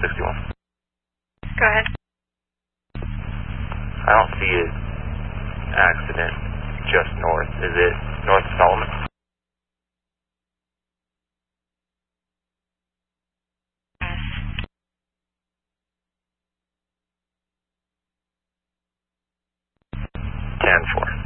61. Go ahead. I don't see an accident just north. Is it north of Solomon? 10-4.